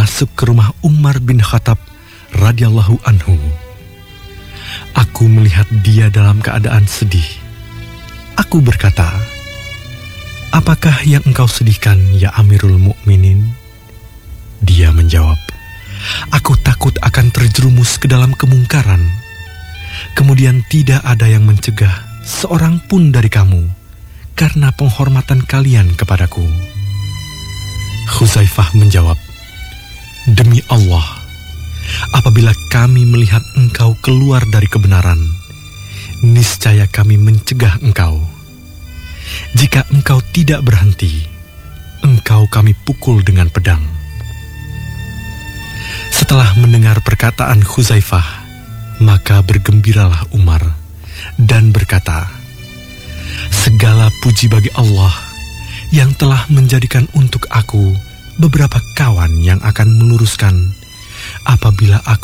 masuk ke rumah Umar bin Khattab radhiyallahu anhu. Aku melihat dia dalam keadaan sedih. Aku berkata, "Apakah yang engkau sedihkan, ya Amirul Mukminin?" Dia menjawab, "Aku takut akan terjerumus ke dalam kemungkaran. Kemudian tidak ada yang mencegah seorang pun dari kamu karena penghormatan kalian kepadaku." Huzaifah menjawab, "Demi Allah, apabila kami melihat engkau keluar dari kebenaran, niscaya kami mencegah engkau. Jika engkau tidak berhenti, engkau kami pukul dengan pedang." Setelah mendengar perkataan Huzaifah, maka bergembiralah Umar dan berkata, "Segala puji bagi Allah yang telah menjadikan untuk aku beberapa kawan yang akan meluruskan apabila aku